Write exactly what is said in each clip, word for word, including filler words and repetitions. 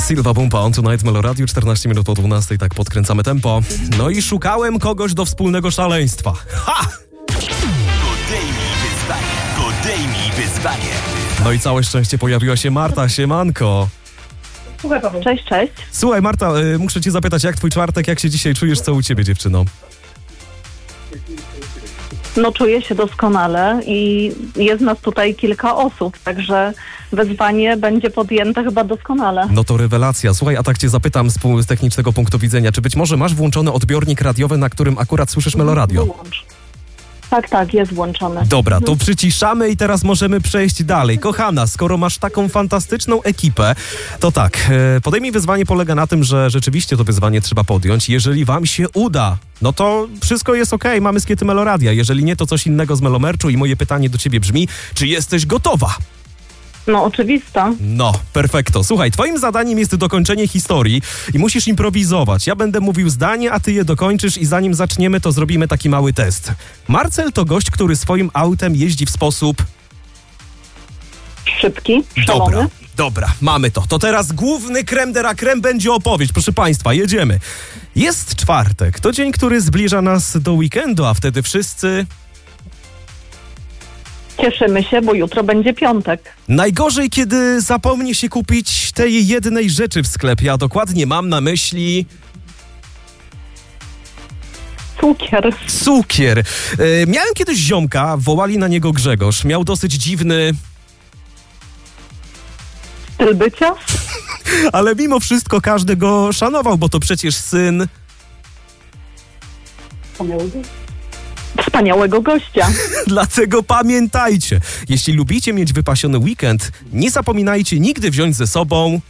Silva Pumpa on Tonight Melo Radio, czternaście minut po dwunastej, tak podkręcamy tempo. No i szukałem kogoś do wspólnego szaleństwa. Ha! Podejmij wyzwanie, podejmij wyzwanie. No i całe szczęście pojawiła się Marta, siemanko. Cześć, cześć. Słuchaj Marta, y, muszę cię zapytać, jak twój czwartek, jak się dzisiaj czujesz, co u ciebie, dziewczyno? No czuję się doskonale i jest nas tutaj kilka osób, także wyzwanie będzie podjęte chyba doskonale. No to rewelacja. Słuchaj, a tak cię zapytam z, pu- z technicznego punktu widzenia, czy być może masz włączony odbiornik radiowy, na którym akurat słyszysz Meloradio? Wyłącz. Tak, tak, jest włączony. Dobra, to przyciszamy i teraz możemy przejść dalej. Kochana, skoro masz taką fantastyczną ekipę, to tak, e, podejmij wyzwanie polega na tym, że rzeczywiście to wyzwanie trzeba podjąć. Jeżeli wam się uda, no to wszystko jest okej, mamy skiety Meloradia. Jeżeli nie, to coś innego z Melomerczu i moje pytanie do ciebie brzmi, czy jesteś gotowa? No oczywista. No, perfekto. Słuchaj, twoim zadaniem jest dokończenie historii i musisz improwizować. Ja będę mówił zdanie, a ty je dokończysz i zanim zaczniemy, to zrobimy taki mały test. Marcel to gość, który swoim autem jeździ w sposób... Szybki, szalony. Dobra, dobra, mamy to. To teraz główny creme de la creme będzie opowieść. Proszę państwa, jedziemy. Jest czwartek. To dzień, który zbliża nas do weekendu, a wtedy wszyscy... Cieszymy się, bo jutro będzie piątek. Najgorzej, kiedy zapomni się kupić tej jednej rzeczy w sklepie, a dokładnie mam na myśli... Cukier. Cukier. E, miałem kiedyś ziomka, wołali na niego Grzegorz. Miał dosyć dziwny... Styl bycia? Ale mimo wszystko każdy go szanował, bo to przecież syn... Wspaniałego gościa. Dlatego pamiętajcie, jeśli lubicie mieć wypasiony weekend, nie zapominajcie nigdy wziąć ze sobą...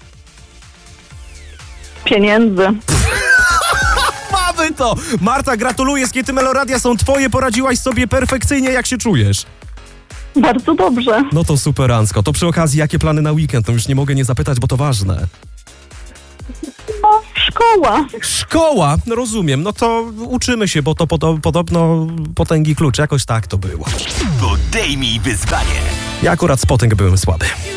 Pieniędzy. Mamy to! Marta, gratuluję, skiety Meloradia są twoje, poradziłaś sobie perfekcyjnie, jak się czujesz? Bardzo dobrze. No to superancko. To przy okazji, jakie plany na weekend? No już nie mogę nie zapytać, bo to ważne. No, szkoła. Szkoła, no rozumiem, no to uczymy się, bo to podo- podobno potęgi klucz, jakoś tak to było. Podejmij wyzwanie. Ja akurat z potęg byłem słaby.